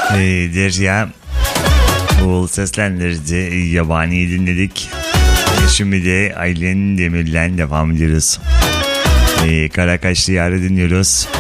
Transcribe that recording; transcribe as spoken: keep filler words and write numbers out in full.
Ee, Derya Oğul seslendirdi. Yabani'yi dinledik. Şimdi de Aylin Demir'le devam ediyoruz. Ee, Karakaş Diyarı dinliyoruz.